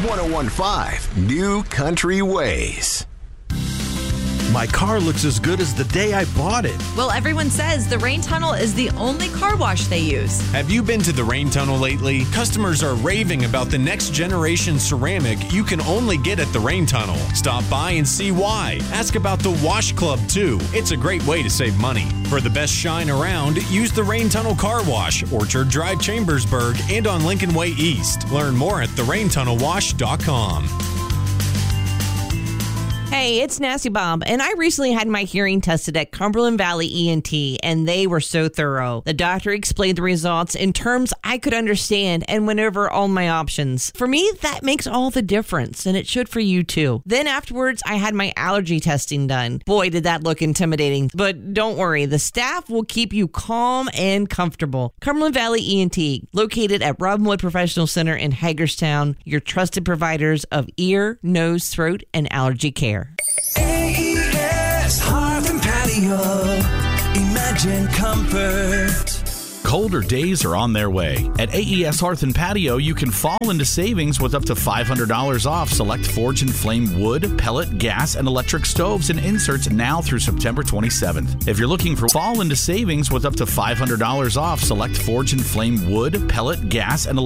101.5 New Country Ways. My car looks as good as the day I bought it. Well, everyone says the Rain Tunnel is the only car wash they use. Have you been to the Rain Tunnel lately? Customers are raving about the next generation ceramic you can only get at the Rain Tunnel. Stop by and see why. Ask about the Wash Club, too. It's a great way to save money. For the best shine around, use the Rain Tunnel Car Wash, Orchard Drive, Chambersburg, and on Lincoln Way East. Learn more at theraintunnelwash.com. Hey, it's Nasty Bob, and I recently had my hearing tested at Cumberland Valley ENT, and they were so thorough. The doctor explained the results in terms I could understand and went over all my options. For me, that makes all the difference, and it should for you too. Then afterwards, I had my allergy testing done. Boy, did that look intimidating. But don't worry, the staff will keep you calm and comfortable. Cumberland Valley ENT, located at Robinwood Professional Center in Hagerstown, your trusted providers of ear, nose, throat, and allergy care. AES Hearth and Patio. Imagine comfort. Colder days are on their way. At AES Hearth and Patio, you can fall into savings with up to $500 off select Forge and Flame wood, pellet, gas, and electric stoves and inserts now through September 27th. If you're looking for fall into savings with up to $500 off select Forge and Flame wood, pellet, gas, and electric